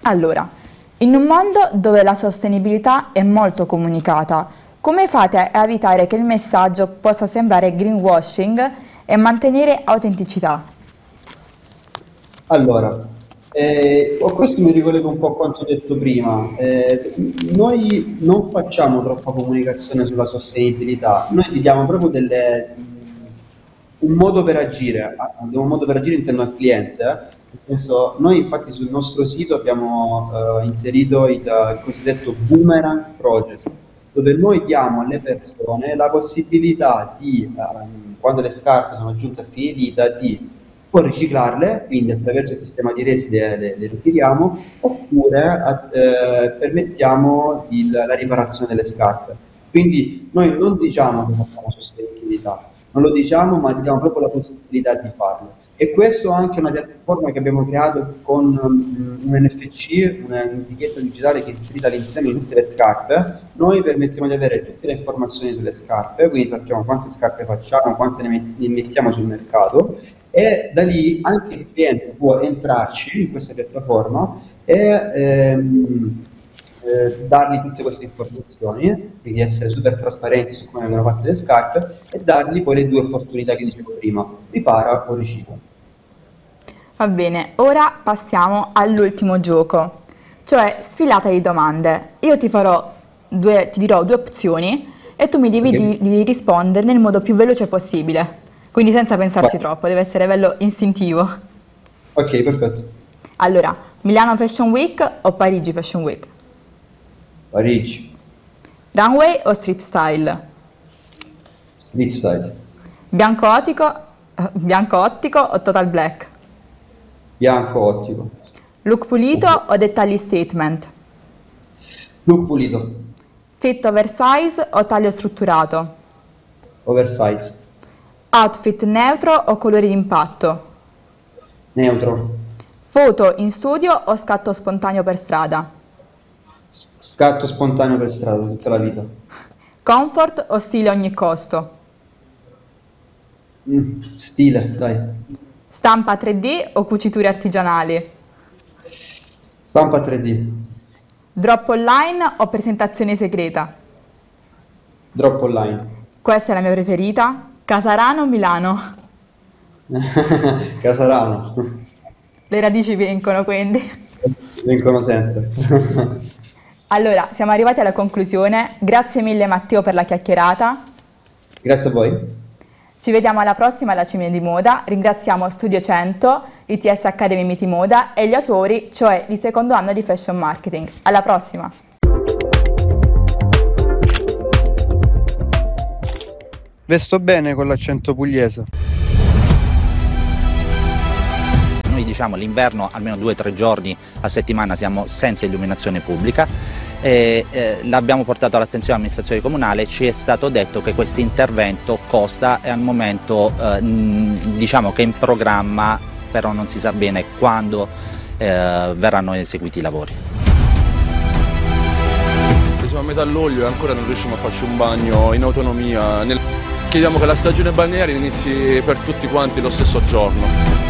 Allora, in un mondo dove la sostenibilità è molto comunicata, come fate a evitare che il messaggio possa sembrare greenwashing e mantenere autenticità? Allora, questo mi ricollego un po' a quanto detto prima. Noi non facciamo troppa comunicazione sulla sostenibilità, noi ti diamo proprio un modo per agire, un modo per agire intendo al cliente. Nel senso, noi infatti sul nostro sito abbiamo inserito il cosiddetto boomerang process, dove noi diamo alle persone la possibilità di, quando le scarpe sono giunte a fine vita, di o riciclarle, quindi attraverso il sistema di resi le ritiriamo, oppure permettiamo la riparazione delle scarpe. Quindi noi non diciamo che facciamo sostenibilità, non lo diciamo, ma ti diamo proprio la possibilità di farlo. E questo è anche una piattaforma che abbiamo creato con un NFC, un'etichetta digitale che è inserita all'interno di tutte le scarpe. Noi permettiamo di avere tutte le informazioni sulle scarpe, quindi sappiamo quante scarpe facciamo, quante ne mettiamo sul mercato, e da lì anche il cliente può entrarci in questa piattaforma e dargli tutte queste informazioni, quindi essere super trasparenti su come vengono fatte le scarpe e dargli poi le due opportunità che dicevo prima, ripara o ricicla. Va bene, ora passiamo all'ultimo gioco, cioè sfilata di domande. Io ti dirò due opzioni e tu mi devi rispondere nel modo più veloce possibile, quindi senza pensarci troppo, deve essere bello istintivo. Ok, perfetto. Allora, Milano Fashion Week o Parigi Fashion Week? Parigi. Runway o street style? Street style. Bianco ottico o total black? Bianco ottico. Look pulito o dettagli statement? Look pulito. Fit oversize o taglio strutturato? Oversize. Outfit neutro o colori d'impatto? Neutro. Foto in studio o scatto spontaneo per strada? Scatto spontaneo per strada tutta la vita. Comfort o stile a ogni costo? Stile, dai. Stampa 3D o cuciture artigianali? Stampa 3D. Drop online o presentazione segreta? Drop online. Questa è la mia preferita. Casarano o Milano? Casarano. Le radici vincono quindi. Vincono sempre. Allora, siamo arrivati alla conclusione. Grazie mille Matteo per la chiacchierata. Grazie a voi. Ci vediamo alla prossima alla Cimine di Moda. Ringraziamo Studio 100, ITS Academy Miti Moda e gli autori, cioè di secondo anno di Fashion Marketing. Alla prossima! Vesto bene con l'accento pugliese. Noi diciamo l'inverno almeno 2 o 3 giorni a settimana siamo senza illuminazione pubblica. L'abbiamo portato all'attenzione dell'amministrazione comunale, ci è stato detto che questo intervento costa e al momento diciamo che è in programma, però non si sa bene quando verranno eseguiti i lavori. Siamo a metà luglio e ancora non riusciamo a farci un bagno in autonomia. Chiediamo che la stagione balneare inizi per tutti quanti lo stesso giorno.